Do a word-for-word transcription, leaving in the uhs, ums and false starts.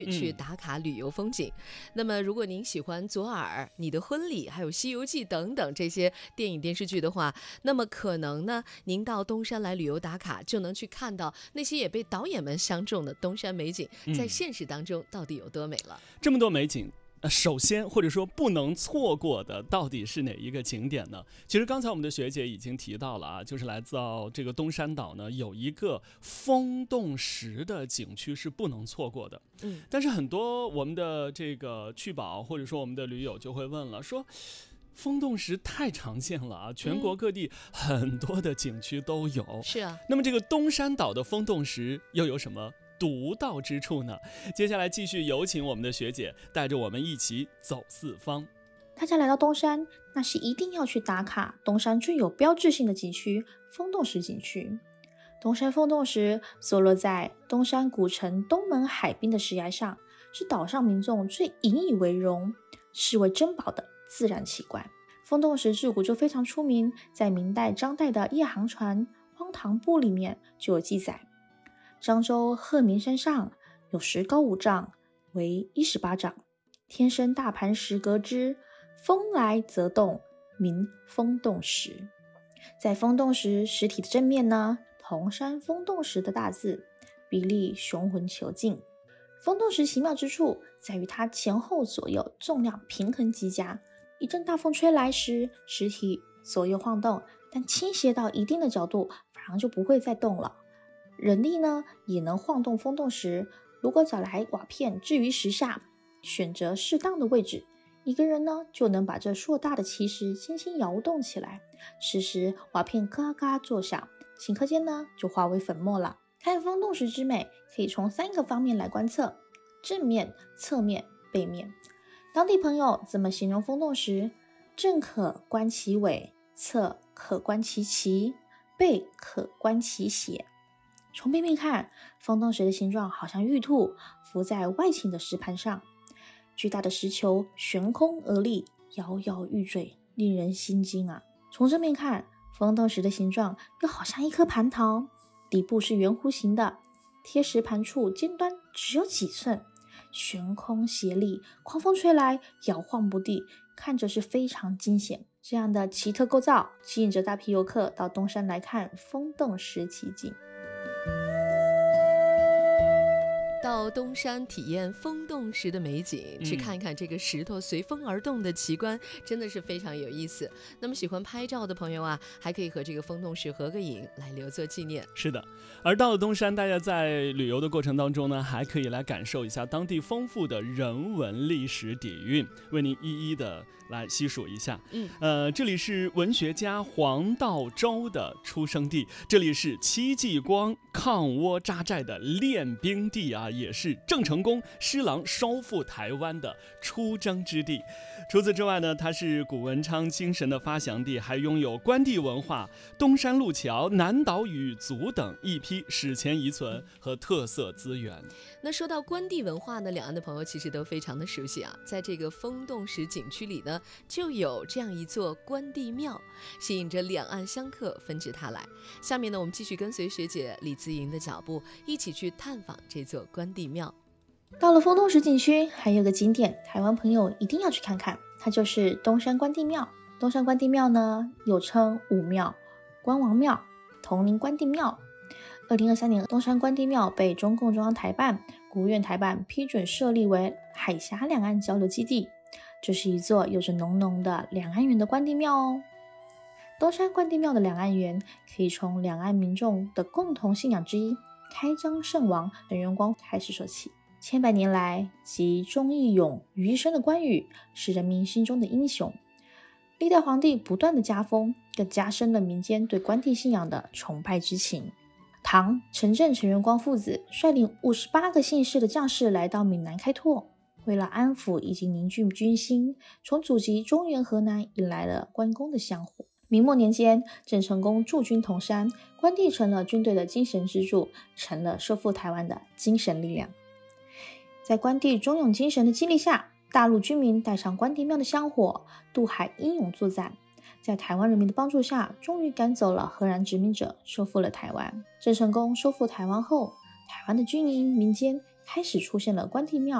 去打卡旅游风景。嗯、那么如果您喜欢左耳、你的婚礼还有西游记等等这些电影电视剧的话，那么可能呢您到东山来旅游打卡，就能去看到那些也被导演们相中的东山美景在现实当中到底有多美了。 嗯、这么多美景，首先或者说不能错过的到底是哪一个景点呢？其实刚才我们的学姐已经提到了啊，就是来自到这个东山岛呢有一个风洞石的景区是不能错过的。嗯，但是很多我们的这个去保或者说我们的驴友就会问了，说风洞石太常见了啊，全国各地很多的景区都有。 嗯、是啊， 那么这个东山岛的风洞石又有什么独到之处呢？接下来继续有请我们的学姐带着我们一起走四方。 大家来到东山，那是一定要去打卡东山最有标志性的景区风洞石景区。东山风洞石坐落在东山古城东门海滨的石崖上，是岛上民众最引以为荣、视为珍宝的自然奇观。风洞石自古就非常出名，在明代张岱的夜航船《荒唐簿》里面就有记载。漳州鹤鸣山上有石高五丈，为一十八丈，天生大盘石隔之，风来则动，名风洞石。在风洞石实体的正面呢，铜山风洞石的大字，比例雄浑遒劲。风洞石奇妙之处在于它前后左右重量平衡极佳，一阵大风吹来时，实体左右晃动，但倾斜到一定的角度，反而就不会再动了。人力呢也能晃动风洞石，如果找来瓦片置于石下，选择适当的位置，一个人呢就能把这硕大的奇石轻轻摇动起来。此时瓦片嘎嘎作响，顷刻间呢就化为粉末了。看风洞石之美，可以从三个方面来观测：正面、侧面、背面。当地朋友怎么形容风洞石？正可观其尾，侧可观其鳍，背可观其血。从背面看，风洞石的形状好像玉兔浮在外倾的石盘上，巨大的石球悬空而立，摇摇欲坠，令人心惊啊。从正面看，风洞石的形状又好像一颗蟠桃，底部是圆弧形的，贴石盘处尖端只有几寸，悬空斜立，狂风吹来摇晃不定，看着是非常惊险。这样的奇特构造吸引着大批游客到东山来看风洞石奇景。 到东山体验风洞石的美景、嗯、去看看这个石头随风而动的奇观，真的是非常有意思。那么喜欢拍照的朋友啊，还可以和这个风洞石合个影来留作纪念。 是的，而到了东山，大家在旅游的过程当中呢，还可以来感受一下当地丰富的人文历史底蕴，为您一一的来细数一下。嗯，呃，这里是文学家黄道周的出生地，这里是戚继光抗倭扎寨的练兵地啊，也是郑成功施琅收复台湾的出征之地。除此之外呢，它是古文昌精神的发祥地，还拥有关帝文化、东山路桥、南岛语族等一批史前遗存和特色资源。 那说到关帝文化呢，两岸的朋友其实都非常的熟悉啊。在这个风洞石景区里呢，就有这样一座关帝庙，吸引着两岸香客纷至沓来。下面呢，我们继续跟随学姐李姿莹的脚步，一起去探访这座关帝庙。 到了风洞石景区，还有个景点，台湾朋友一定要去看看，它就是东山关帝庙。东山关帝庙呢，又称武庙、关王庙、铜陵关帝庙。二零二三年，东山关帝庙被中共中央台办、国务院台办批准设立为海峡两岸交流基地。这是一座有着浓浓的两岸缘的关帝庙哦。东山关帝庙的两岸缘，可以从两岸民众的共同信仰之一开漳圣王等元光开始说起。千百年来，集忠义勇于一身的关羽是人民心中的英雄。历代皇帝不断的加封，更加深了民间对关帝信仰的崇拜之情。唐陈震、陈元光父子率领五十八个姓氏的将士来到闽南开拓，为了安抚以及凝聚军心，从祖籍中原河南引来了关公的香火。明末年间，郑成功驻军铜山，关帝成了军队的精神支柱，成了收复台湾的精神力量。在关帝忠勇精神的激励下，大陆军民带上关帝庙的香火，渡海英勇作战。在台湾人民的帮助下，终于赶走了荷兰殖民者，收复了台湾。郑成功收复台湾后，台湾的军营民间开始出现了关帝庙